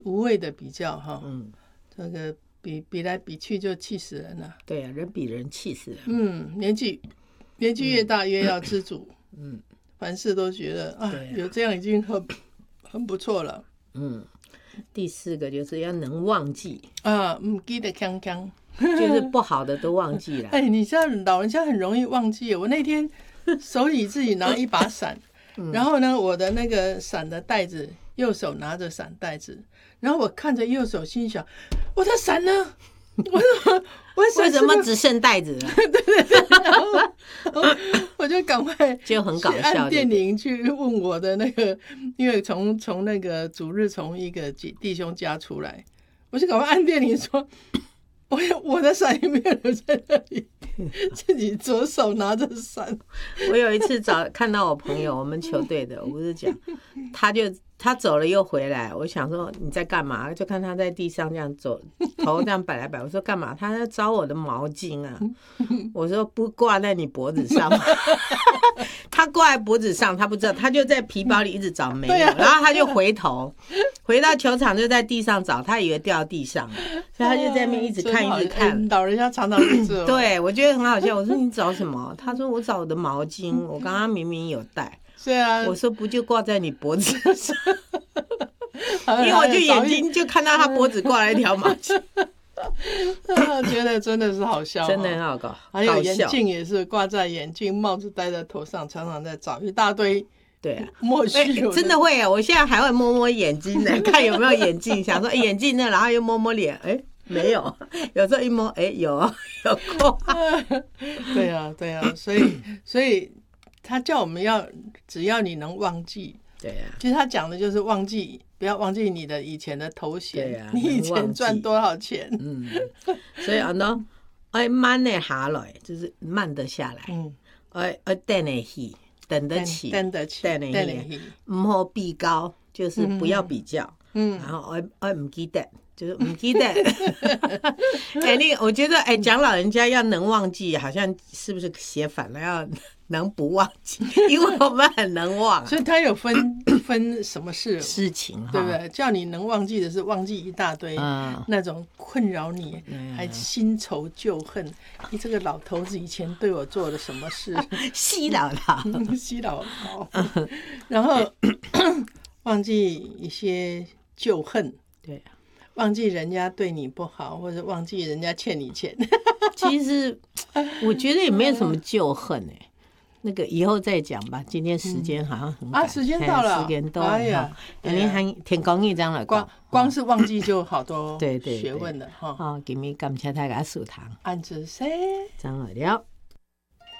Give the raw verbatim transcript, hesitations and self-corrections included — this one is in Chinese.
无谓的比较哈，嗯，这个比比来比去就气死人了。 对啊，人比人气死人。 嗯，年纪年纪越大越要知足，嗯，凡事都觉得啊，有这样已经很很不错了。 嗯，第四个就是要能忘记啊，嗯，记得康康， 就是不好的都忘记了。 哎，你像老人家很容易忘记。我那天手里自己拿一把伞，嗯、然后呢，我的那个伞的袋子，右手拿着伞袋子，然后我看着右手，心想，我的伞呢？我说我为什么只剩袋子了？ 对对对，然后我就赶快就很搞笑， 按电铃去问我的那个，因为从从那个主日从一个弟兄家出来，我就赶快按电铃说，我我的伞也没有留在那里，自己左手拿着伞。 我有一次找看到我朋友，我们球队的，我不是讲，他就。他走了又回来，我想说你在干嘛？就看他在地上这样走，头这样摆来摆。我说干嘛？他在找我的毛巾啊。我说不挂在你脖子上吗？他挂在脖子上，他不知道，他就在皮包里一直找没有，然后他就回头，回到球场就在地上找，他以为掉到地上了，所以他就在那边一直看一直看。 老人家常常是这样。 对，我觉得很好笑。我说你找什么？他说我找我的毛巾，我刚刚明明有带。 是啊， 我说不就挂在你脖子上，因为我就眼睛就看到他脖子挂了一条毛巾， 觉得真的是好笑， 真的很好搞。 还有眼镜也是挂在眼镜，帽子戴在头上，常常在找一大堆。 对啊， 莫须有的、 欸、真的会啊！我现在还会摸摸眼睛呢，看有没有眼镜，想说、欸、眼镜呢，然后又摸摸脸，哎、欸，没有。有时候一摸，哎、欸，有有挂。 对啊，对啊，所以所以。他叫我们要，只要你能忘记， 对啊， 其实他讲的就是忘记，不要忘记你的以前的头衔， 对啊， 你以前赚多少钱， 嗯，所以啊喏，哎慢的下来，就是慢得下来，嗯，哎哎等得起，等得起， 等得起， 等得起，不好比较，就是不要比较，嗯，然后哎哎不记得。就是不记得，哎，你我觉得，哎，讲老人家要能忘记，好像是不是写反了？要能不忘记，因为我们很能忘， 所以他有分分什么事事情， 对不对？叫你能忘记的是忘记一大堆，嗯、那种困扰你，嗯、还新仇旧恨。你这个老头子以前对我做了什么事？ 西老老， 西老老，然后忘记一些旧恨， 对啊。 忘记人家对你不好，或者忘记人家欠你钱。 其实我觉得也没有什么旧恨哎、欸，那个以后再讲吧。今天时间好像很赶、 嗯、啊，时间到了， 时间到了。哎呀，你还天公一张了， 光光是忘记就好多对对学问了哈。 好，今日感谢大家收听， 安子生张了了。